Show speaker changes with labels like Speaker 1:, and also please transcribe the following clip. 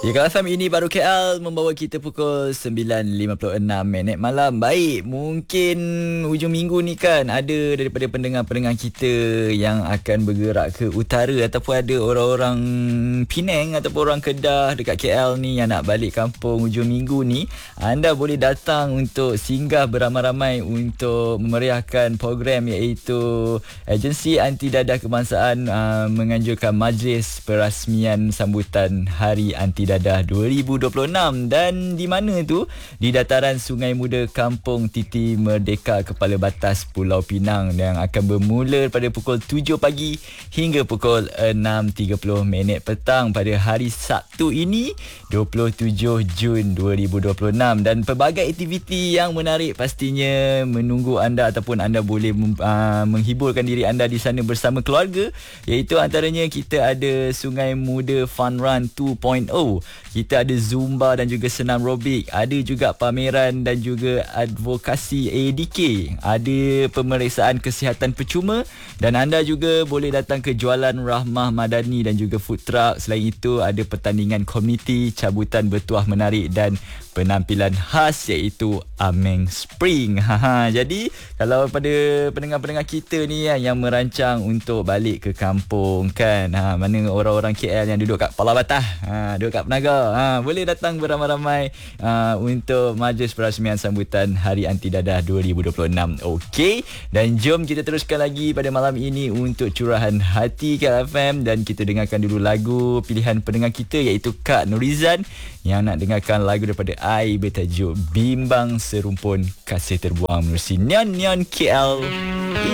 Speaker 1: Ya, Kalau FM ini baru KL membawa kita pukul 9.56 malam. Baik, mungkin hujung minggu ni kan ada daripada pendengar-pendengar kita yang akan bergerak ke utara, ataupun ada orang-orang Penang ataupun orang Kedah dekat KL ni yang nak balik kampung hujung minggu ni. Anda boleh datang untuk singgah beramai-ramai untuk memeriahkan program, iaitu Agensi Anti Dadah Kebangsaan menganjurkan majlis perasmian sambutan Hari Anti Dadah 2026. Dan di mana tu? Di dataran Sungai Muda, Kampung Titi Merdeka, Kepala Batas Pulau Pinang, yang akan bermula pada pukul 7 pagi hingga pukul 6.30 petang pada hari Sabtu ini 27 Jun 2026. Dan pelbagai aktiviti yang menarik pastinya menunggu anda, ataupun anda boleh menghiburkan diri anda di sana bersama keluarga, iaitu antaranya kita ada Sungai Muda Fun Run 2.0, kita ada Zumba dan juga senam aerobik, ada juga pameran dan juga advokasi ADK, ada pemeriksaan kesihatan percuma, dan anda juga boleh datang ke jualan Rahmah Madani dan juga food truck. Selain itu ada pertandingan komuniti, cabutan bertuah menarik dan penampilan khas, iaitu Ameng Spring. Jadi kalau pada pendengar-pendengar kita ni yang merancang untuk balik ke kampung kan, mana orang-orang KL yang duduk kat Palau Batah, duduk kat Penaga, boleh datang beramai-ramai untuk majlis perasmian sambutan Hari Anti Dadah 2026. Okey, dan jom kita teruskan lagi pada malam ini untuk curahan hati KLFM, dan kita dengarkan dulu lagu pilihan pendengar kita, iaitu Kak Nurizan yang nak dengarkan lagu daripada I bertajuk Bimbang Serumpun Kasih Terbuang menerusi Nyan Nyan KL.